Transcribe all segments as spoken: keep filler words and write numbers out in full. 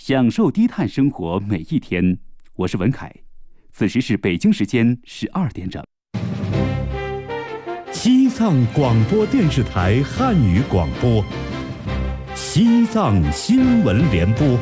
享受低碳生活每一天。我是文凯，此时是北京时间十二点整。 西藏广播电视台汉语广播，西藏新闻联播。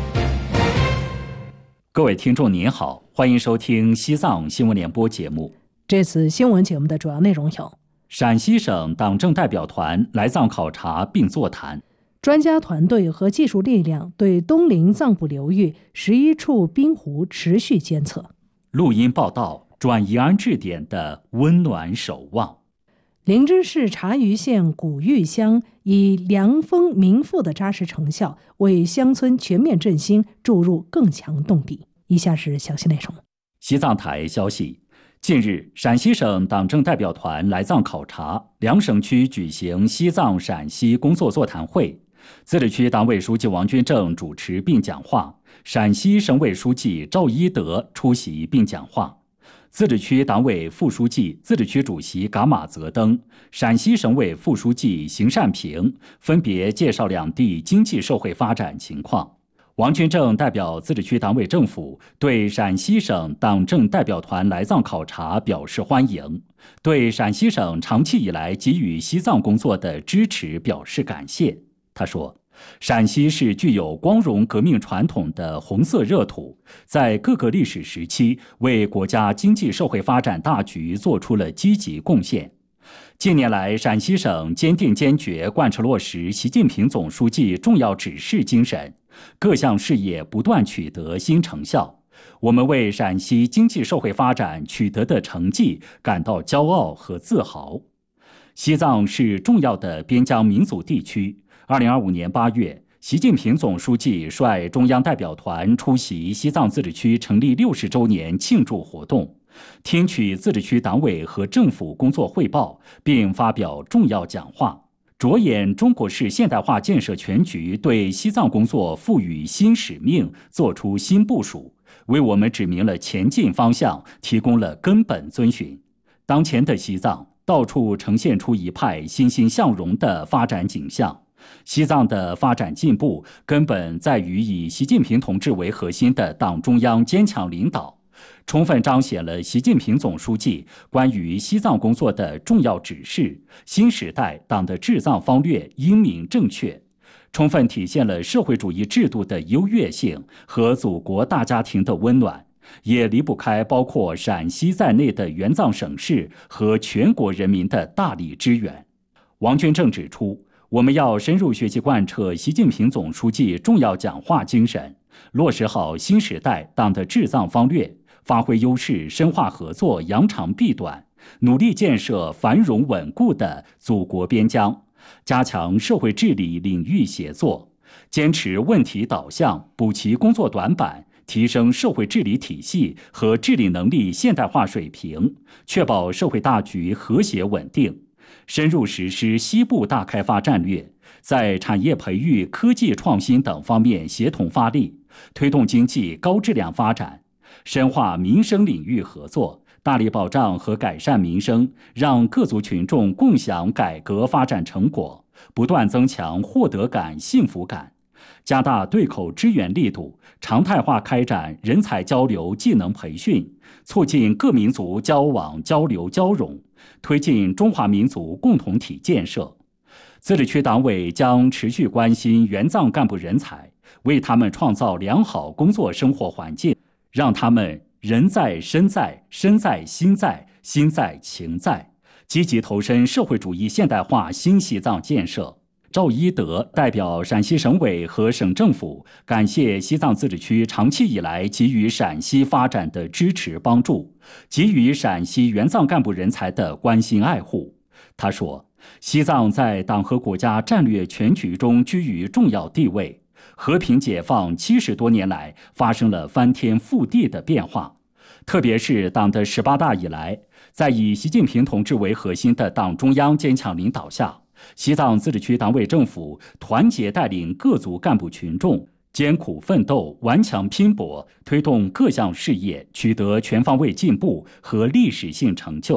各位听众您好，欢迎收听西藏新闻联播节目。 这次新闻节目的主要内容有： 陕西省党政代表团来藏考察并座谈， 专家团队和技术力量对东林藏布流域十一处冰湖持续监测。 录音报道转移安置点的温暖守望。 林芝市察隅县古玉乡以凉风民富的扎实成效，为乡村全面振兴注入更强动力。以下是详细内容。 西藏台消息，近日，陕西省党政代表团来藏考察，两省区举行西藏陕西工作座谈会。自治区党委书记王军正主持并讲话，陕西省委书记赵一德出席并讲话。自治区党委副书记、自治区主席噶玛泽登、陕西省委副书记邢善平分别介绍两地经济社会发展情况。王军正代表自治区党委政府对陕西省党政代表团来藏考察表示欢迎，对陕西省长期以来给予西藏工作的支持表示感谢。他说，陕西是具有光荣革命传统的红色热土，在各个历史时期为国家经济社会发展大局做出了积极贡献。近年来，陕西省坚定坚决贯彻落实习近平总书记重要指示精神，各项事业不断取得新成效。我们为陕西经济社会发展取得的成绩感到骄傲和自豪。西藏是重要的边疆民族地区。二零二五年八月，习近平总书记率中央代表团出席西藏自治区成立六十周年庆祝活动，听取自治区党委和政府工作汇报，并发表重要讲话，着眼中国式现代化建设全局，对西藏工作赋予新使命，作出新部署，为我们指明了前进方向，提供了根本遵循。当前的西藏到处呈现出一派欣欣向荣的发展景象。西藏的发展进步根本在于以习近平同志为核心的党中央坚强领导，充分彰显了习近平总书记关于西藏工作的重要指示，新时代党的治藏方略英明正确，充分体现了社会主义制度的优越性和祖国大家庭的温暖，也离不开包括陕西在内的援藏省市和全国人民的大力支援。王军正指出，我们要深入学习贯彻习近平总书记重要讲话精神，落实好新时代党的治藏方略，发挥优势，深化合作，扬长避短，努力建设繁荣稳固的祖国边疆，加强社会治理领域协作，坚持问题导向，补齐工作短板，提升社会治理体系和治理能力现代化水平，确保社会大局和谐稳定。深入实施西部大开发战略，在产业培育、科技创新等方面协同发力，推动经济高质量发展，深化民生领域合作，大力保障和改善民生，让各族群众共享改革发展成果，不断增强获得感、幸福感，加大对口支援力度，常态化开展人才交流、技能培训，促进各民族交往、交流、交融，推进中华民族共同体建设。自治区党委将持续关心援藏干部人才，为他们创造良好工作生活环境，让他们人在身在、身在心在、心在情在，积极投身社会主义现代化新西藏建设。赵一德代表陕西省委和省政府感谢西藏自治区长期以来给予陕西发展的支持帮助，给予陕西援藏干部人才的关心爱护。他说，西藏在党和国家战略全局中居于重要地位，和平解放七十多年来发生了翻天覆地的变化，特别是党的十八大以来，在以习近平同志为核心的党中央坚强领导下，西藏自治区党委政府团结带领各族干部群众，艰苦奋斗，顽强拼搏，推动各项事业取得全方位进步和历史性成就。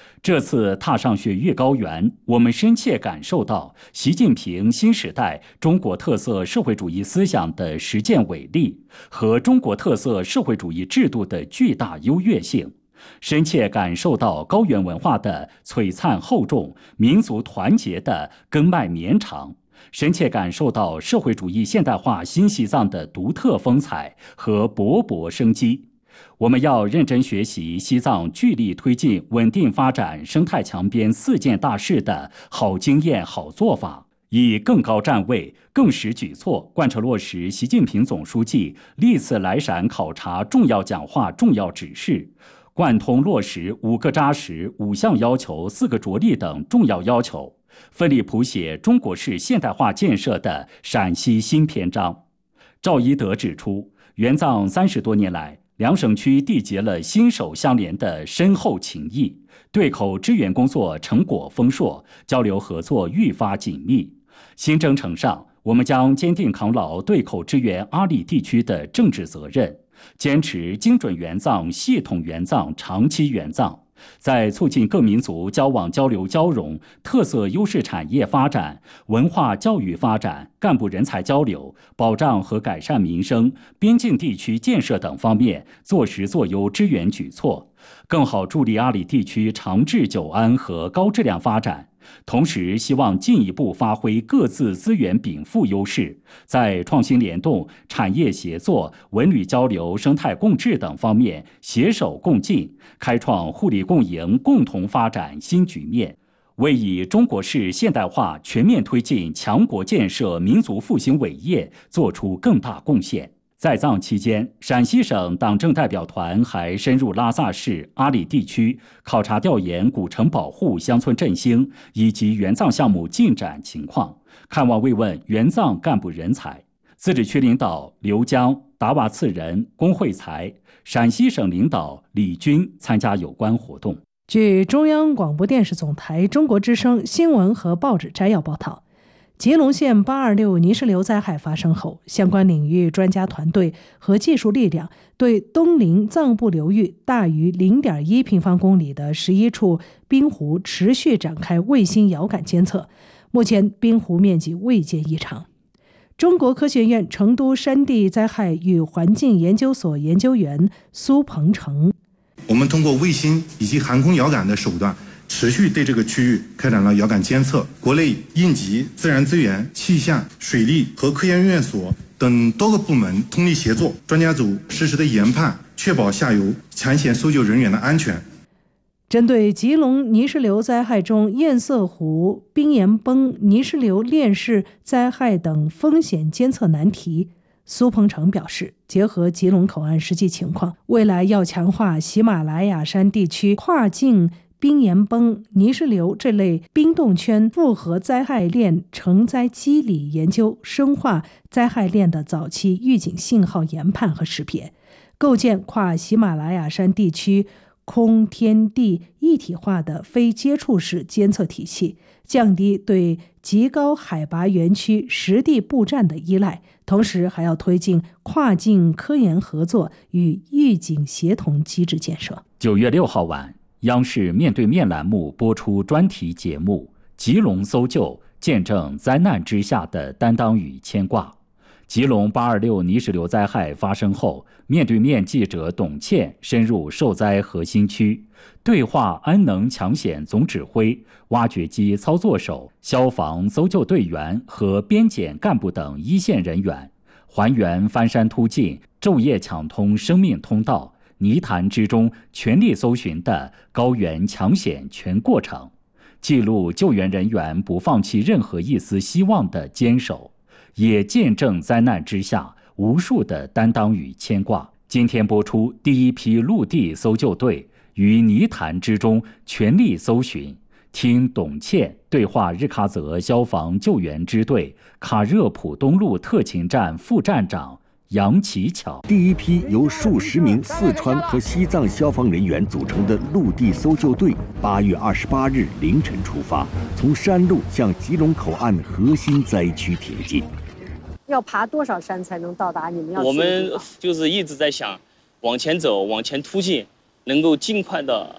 这次踏上雪域高原，我们深切感受到习近平新时代中国特色社会主义思想的实践伟力和中国特色社会主义制度的巨大优越性，深切感受到高原文化的璀璨厚重、民族团结的根脉绵长，深切感受到社会主义现代化新西藏的独特风采和勃勃生机。我们要认真学习西藏聚力推进稳定发展生态强边四件大事的好经验、好做法，以更高站位、更实举措贯彻落实习近平总书记历次来陕考察重要讲话重要指示，贯通落实五个扎实、五项要求、四个着力等重要要求，奋力谱写中国式现代化建设的陕西新篇章。赵一德指出，援藏三十多年来，两省区缔结了心手相连的深厚情谊，对口支援工作成果丰硕，交流合作愈发紧密。新征程上，我们将坚定扛牢对口支援阿里地区的政治责任，坚持精准援藏、系统援藏、长期援藏，在促进各民族交往交流交融、特色优势产业发展、文化教育发展、干部人才交流、保障和改善民生、边境地区建设等方面做实做优支援举措，更好助力阿里地区长治久安和高质量发展。同时，希望进一步发挥各自资源禀赋优势，在创新联动、产业协作、文旅交流、生态共治等方面携手共进，开创互利共赢、共同发展新局面，为以中国式现代化全面推进强国建设、民族复兴伟业作出更大贡献。在藏期间，陕西省党政代表团还深入拉萨市、阿里地区考察调研古城保护、乡村振兴以及援藏项目进展情况，看望慰问援藏干部人才。自治区领导刘江、达瓦次仁、龚惠才，陕西省领导李军参加有关活动。 据中央广播电视总台中国之声新闻和报纸摘要报道，吉隆县八二六泥石流灾害发生后，相关领域专家团队和技术力量对东临藏布流域大于 零点一平方公里的十一处冰湖持续展开卫星遥感监测，目前冰湖面积未见异常。中国科学院成都山地灾害与环境研究所研究员苏鹏程， 我们通过卫星以及航空遥感的手段，持续对这个区域开展了遥感监测。国内应急、自然资源、气象、水利和科研院所等多个部门通力协作，专家组实时的研判，确保下游抢险搜救人员的安全。 针对吉隆泥石流灾害中堰塞湖冰岩崩、泥石流链式灾害等风险监测难题，苏鹏程表示，结合吉隆口岸实际情况，未来要强化喜马拉雅山地区跨境冰岩崩、泥石流这类冰冻圈复合灾害链承灾机理研究，深化灾害链的早期预警信号研判和识别，构建跨喜马拉雅山地区空天地一体化的非接触式监测体系，降低对极高海拔园区实地布站的依赖，同时还要推进跨境科研合作与预警协同机制建设。 九月六号晚，央视面对面栏目播出专题节目《吉隆搜救：见证灾难之下的担当与牵挂》。吉隆八二六泥石流灾害发生后，面对面记者董倩深入受灾核心区，对话安能抢险总指挥、挖掘机操作手、消防搜救队员和边检干部等一线人员，还原翻山突进、昼夜抢通生命通道、泥潭之中全力搜寻的高原抢险全过程，记录救援人员不放弃任何一丝希望的坚守，也见证灾难之下无数的担当与牵挂。今天播出第一批陆地搜救队于泥潭之中全力搜寻，听董倩对话日喀则消防救援支队卡热普东路特勤站副站长杨奇巧。 第一批由数十名四川和西藏消防人员组成的陆地搜救队，八月二十八日凌晨出发，从山路向吉隆口岸核心灾区挺进。 要爬多少山才能到达你们要去的地方？ 我们就是一直在想，往前走，往前突进，能够尽快的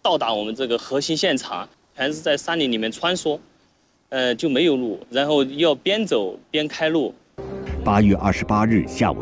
到达我们这个核心现场，全是在山林里面穿梭，呃，就没有路，然后要边走边开路。 八月二十八日下午